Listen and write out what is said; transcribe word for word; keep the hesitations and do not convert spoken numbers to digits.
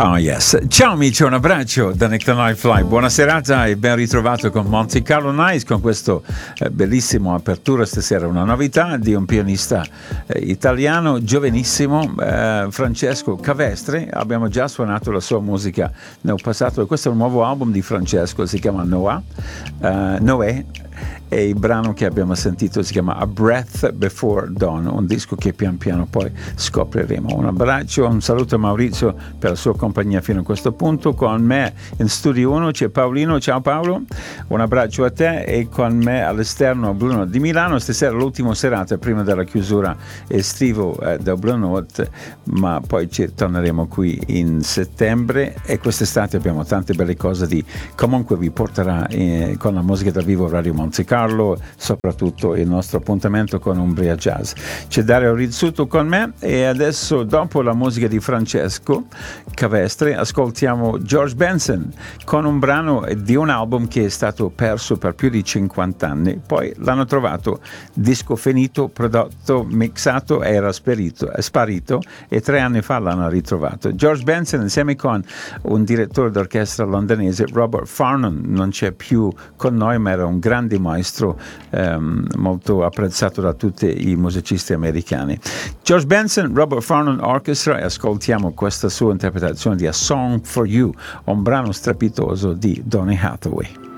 Oh yes. Ciao amici, un abbraccio da Nick the Night Fly. Buona serata e ben ritrovato con Monte Carlo Nice con questo eh, bellissimo apertura stasera, una novità di un pianista eh, italiano giovanissimo, eh, Francesco Cavestre. Abbiamo già suonato la sua musica nel passato e questo è un nuovo album di Francesco, si chiama Noah, uh, Noè. E il brano che abbiamo sentito si chiama A Breath Before Dawn, un disco che pian piano poi scopriremo. Un abbraccio, un saluto a Maurizio per la sua compagnia fino a questo punto. Con me in studio uno c'è Paolino. Ciao Paolo, un abbraccio a te. E con me all'esterno Bruno di Milano. Stasera l'ultima serata prima della chiusura estivo eh, del Blue Note, ma poi ci torneremo qui in settembre e quest'estate abbiamo tante belle cose di comunque vi porterà eh, con la musica dal vivo Radio Monte Carlo, soprattutto il nostro appuntamento con Umbria Jazz. C'è Dario Rizzuto con me e adesso, dopo la musica di Francesco Cavestre, ascoltiamo George Benson con un brano di un album che è stato perso per più di cinquanta anni, poi l'hanno trovato disco finito, prodotto, mixato, era sparito, è sparito e tre anni fa l'hanno ritrovato. George Benson insieme con un direttore d'orchestra londinese, Robert Farnon, non c'è più con noi ma era un grande maestro ehm, molto apprezzato da tutti i musicisti americani. George Benson, Robert Farnon Orchestra, e ascoltiamo questa sua interpretazione di A Song for You, un brano strepitoso di Donny Hathaway.